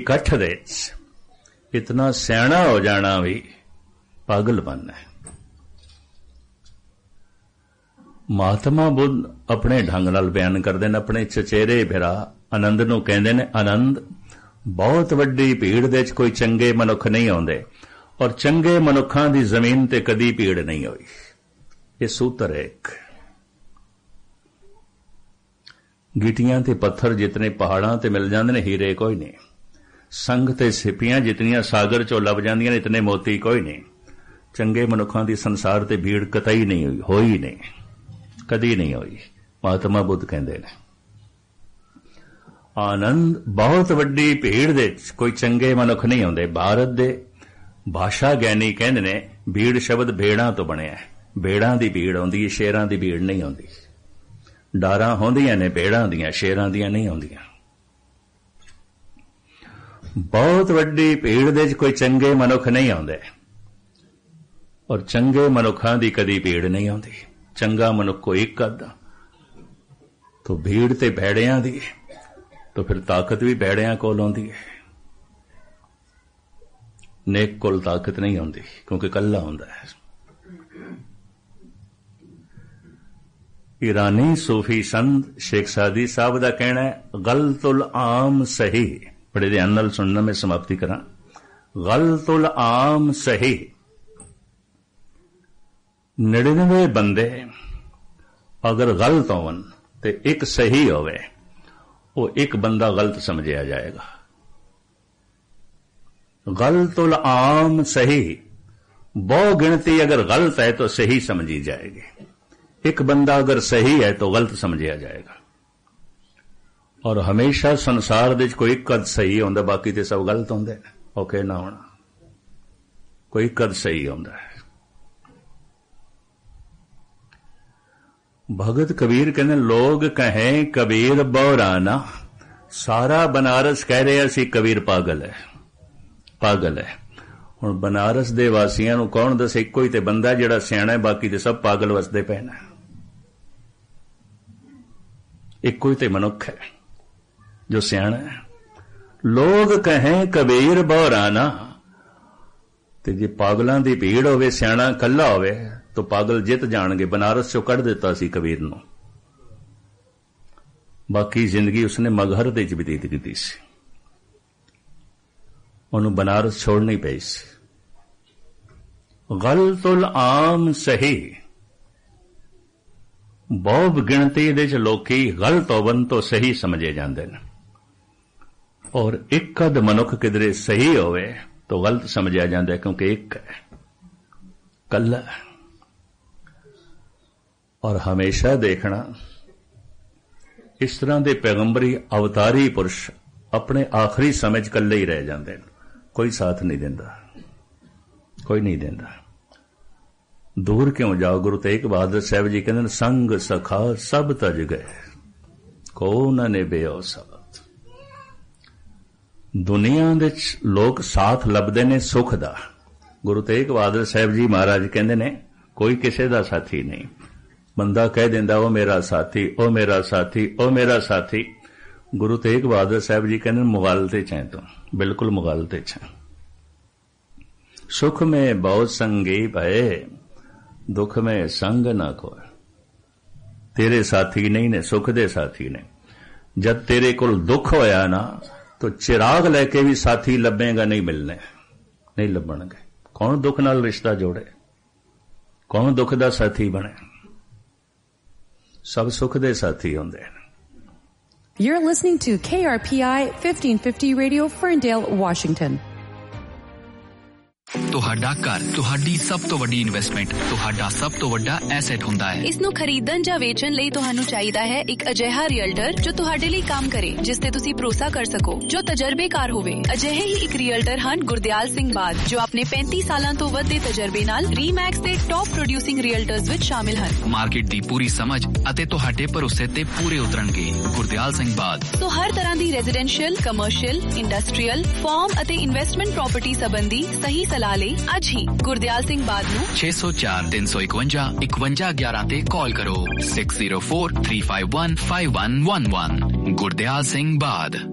ਇਕੱਠ ਦੇ ਇਤਨਾ ਸਿਆਣਾ ਹੋ ਜਾਣਾ ਵੀ ਪਾਗਲਪਨ ਹੈ। ਮਹਾਤਮਾ ਬੁੱਧ ਆਪਣੇ ਢੰਗ ਨਾਲ ਬਿਆਨ ਕਰਦੇ ਨੇ। ਆਪਣੇ ਚਚੇਰੇ ਭਰਾ ਆਨੰਦ ਨੂੰ ਕਹਿੰਦੇ ਨੇ, ਆਨੰਦ ਬਹੁਤ ਵੱਡੀ ਭੀੜ ਦੇ ਵਿੱਚ ਕੋਈ ਚੰਗੇ ਮਨੁੱਖ ਨਹੀਂ ਆਉਂਦੇ, ਔਰ ਚੰਗੇ ਮਨੁੱਖਾਂ ਦੀ ਜ਼ਮੀਨ ਤੇ ਕਦੀ ਭੀੜ ਨਹੀਂ ਹੋਈ। ਇਹ ਸੂਤਰ ਹੈ ਇੱਕ। ਗੀਟੀਆਂ ਤੇ ਪੱਥਰ ਜਿਤਨੇ ਪਹਾੜਾਂ ਤੇ ਮਿਲ ਜਾਂਦੇ ਨੇ, ਹੀਰੇ ਕੋਈ ਨਹੀਂ। ਸੰਗ ਤੇ ਸਿੱਪੀਆਂ ਜਿਤਨੀਆਂ ਸਾਗਰ ਚੋਂ ਲੱਭ ਜਾਂਦੀਆਂ ਨੇ, ਇਤਨੇ ਮੋਤੀ ਕੋਈ ਨਹੀਂ। ਚੰਗੇ ਮਨੁੱਖਾਂ ਦੀ ਸੰਸਾਰ ਤੇ ਭੀੜ ਕਤਈ ਨਹੀਂ ਹੋਈ ਨਹੀਂ, ਕਦੀ ਨਹੀਂ ਹੋਈ। ਮਹਾਤਮਾ ਬੁੱਧ ਕਹਿੰਦੇ ਨੇ ਆਨੰਦ ਬਹੁਤ ਵੱਡੀ ਭੀੜ ਦੇ ਵਿੱਚ ਕੋਈ ਚੰਗੇ ਮਨੁੱਖ ਨਹੀਂ ਆਉਂਦੇ। ਭਾਰਤ ਦੇ ਭਾਸ਼ਾ ਗਿਆਨੀ ਕਹਿੰਦੇ ਨੇ ਭੀੜ ਸ਼ਬਦ ਭੇੜਾਂ ਤੋਂ ਬਣਿਆ ਹੈ। ਭੇੜਾਂ ਦੀ ਭੀੜ ਆਉਂਦੀ ਹੈ, ਸ਼ੇਰਾਂ ਦੀ ਭੀੜ ਨਹੀਂ ਆਉਂਦੀ। ਡਾਰਾਂ ਹੁੰਦੀਆਂ ਨੇ ਭੇੜਾਂ ਦੀਆਂ, ਸ਼ੇਰਾਂ ਦੀਆਂ ਨਹੀਂ ਆਉਂਦੀਆਂ। ਬਹੁਤ ਵੱਡੀ ਭੀੜ ਦੇ ਵਿੱਚ ਕੋਈ ਚੰਗੇ ਮਨੁੱਖ ਨਹੀਂ ਆਉਂਦੇ, ਔਰ ਚੰਗੇ ਮਨੁੱਖਾਂ ਦੀ ਕਦੀ ਭੀੜ ਨਹੀਂ ਆਉਂਦੀ। ਚੰਗਾ ਮਨੁੱਖ ਕੋਈ ਇੱਕ ਅੱਧਾ ਤੋ ਭੀੜ ਤੇ ਭੇੜਿਆਂ ਦੀ, ਤੋ ਫਿਰ ਤਾਕਤ ਵੀ ਭੇੜਿਆਂ ਕੋਲ ਆਉਂਦੀ ਹੈ। ਨੇਕ ਕੋਲ ਤਾਕਤ ਨਹੀਂ ਆਉਂਦੀ, ਕਿਉਂਕਿ ਇਕੱਲਾ ਹੁੰਦਾ ਹੈ। ਈਰਾਨੀ ਸੂਫੀ ਸੰਤ ਸ਼ੇਖ ਸਾਦੀ ਸਾਹਿਬ ਦਾ ਕਹਿਣਾ ਹੈ, ਗਲਤੁਲ ਆਮ ਸਹੀ। ਬੜੇ ਧਿਆਨ ਨਾਲ ਸੁਣਨਾ, ਮੈਂ ਸਮਾਪਤੀ ਕਰਾਂ। ਗਲਤੁਲ ਆਮ ਸਹੀ। 99 ਬੰਦੇ ਅਗਰ ਗਲਤ ਹੋਣ ਤੇ ਇੱਕ ਸਹੀ ਹੋਵੇ, ਉਹ ਇੱਕ ਬੰਦਾ ਗਲਤ ਸਮਝਿਆ ਜਾਏਗਾ। गलतुल आम सही। बहु गिनती अगर गलत है तो सही समझी जाएगी। एक बंदा अगर सही है तो गलत समझिया जाएगा। और हमेशा संसार दे कोई एक कद सही होंदा, बाकी ते सब गलत होंदे। ओके ना होना, कोई कद सही होंदा है। भगत कबीर कहने लोग कहें कबीर बौराना, सारा बनारस कह रहे असी कबीर पागल है, पागल है। हुण बनारस दे वासियां नूं कौन दसे इक्को ही ते बंदा जिहड़ा सियाणा है, बाकी ते सब पागल वसदे पए ने। इक्को ही ते मनुख है जो सियाणा है। लोग कहें कबीर बौराना, ते जे पागलां दी भीड़ होवे, सियाणा कल्ला होवे तो पागल जित जाणगे। बनारस चों कढ दिता सी कबीर नूं, बाकी जिंदगी उसने मगहर दे विच बतीत कीती सी, ਉਹਨੂੰ बनारस छोड़नी पई सी। गलतुल आम सही। बहुत गिणती दे च लोकी गलत होवन तो सही समझे जांदे ने, और एक अध मनुख किधरे सही होवे तो गलत समझिया जांदा है, क्योंकि एक है, कल्ला। और हमेशा देखना इस तरह के पैगंबरी अवतारी पुरुष अपने आखिरी समय च कल्ले ही रह जाते हैं। कोई साथ नहीं देता, कोई नहीं देता। दूर क्यों जाओ। गुरु तेग बहादुर साहब जी कहते संग सखा सब तज गए, को न निभयो साथ। दुनिया दे लोग साथ लभदे ने सुख दा। गुरु तेग बहादुर साहब जी महाराज कहते ने कोई किसी दा साथी नहीं। बंदा कह दिंदा ओ मेरा साथी, ओ मेरा साथी, ओ मेरा साथी। गुरु तेग बहादुर साहब जी कहते मुगालते चाहे तो बिल्कुल मुगालते चाहे। सुख में बहुत संगी भये, दुख में संग ना कोई। तेरे साथी नहीं ने, सुख दे साथी ने। जब तेरे कोल दुख होया ना तो चिराग लेके भी साथी लभेगा नहीं, मिलने नहीं लभणगे। कौन दुख नाल रिश्ता जोड़े, कौन दुख दा साथी बने। सब सुख दे साथी होंदे ने। You're listening to KRPI 1550 Radio, Ferndale, Washington. ਤੁਹਾਡਾ ਘਰ ਤੁਹਾਡੀ ਸਭ ਤੋਂ ਵੱਡੀ ਇਨਵੈਸਟਮੈਂਟ, ਤੁਹਾਡਾ ਸਭ ਤੋਂ ਵੱਡਾ ਐਸੈਟ ਹੁੰਦਾ ਹੈ। ਇਸ ਨੂੰ ਖਰੀਦਣ ਜਾਂ ਵੇਚਣ ਲਈ ਤੁਹਾਨੂੰ ਚਾਹੀਦਾ ਹੈ ਇੱਕ ਅਜਿਹਾ ਰੀਅਲਟਰ ਜੋ ਤੁਹਾਡੇ ਲਈ ਕੰਮ ਕਰੇ, ਜਿਸ ਤੇ ਤੁਸੀਂ ਭਰੋਸਾ ਕਰ ਸਕੋ, ਜੋ ਤਜਰਬੇਕਾਰ ਹੋਵੇ। ਅਜਿਹੇ ਹੀ ਇੱਕ ਰੀਅਲਟਰ ਹਨ ਗੁਰਦਿਆਲ ਸਿੰਘ ਬਾਦ, ਜੋ ਆਪਣੇ 35 ਸਾਲਾਂ ਤੋਂ ਵੱਧ ਦੇ ਤਜਰਬੇ ਨਾਲ ਰੀਮੈਕਸ ਦੇ ਟੌਪ ਪ੍ਰੋਡਿਊਸਿੰਗ ਰੀਅਲਟਰਸ ਵਿੱਚ ਸ਼ਾਮਿਲ ਹਨ। ਮਾਰਕੀਟ ਦੀ ਪੂਰੀ ਸਮਝ ਅਤੇ ਤੁਹਾਡੇ ਭਰੋਸੇ ਤੇ ਪੂਰੇ ਉਤਰਨਗੇ। ਗੁਰਦਿਆਲ ਸਿੰਘ ਬਾਦ ਸੋ ਹਰ ਤਰ੍ਹਾਂ ਦੀ ਰੈਜ਼ੀਡੈਂਸ਼ੀਅਲ, ਕਮਰਸ਼ੀਅਲ, ਇੰਡਸਟਰੀਅਲ, ਫਾਰਮ ਅਤੇ ਇਨਵੈਸਟਮੈਂਟ ਪ੍ਰਾਪਰਟੀ ਸੰਬੰਧੀ ਸਹੀ ਸਲਾਹ ਲਈ ਅੱਜ ਹੀ ਗੁਰਦਿਆਲ ਸਿੰਘ ਬਾਦ ਨੂੰ 604 351 5111 ਤੇ ਕਾਲ ਕਰੋ। 6043515111 ਗੁਰਦਿਆਲ ਸਿੰਘ ਬਾਦ।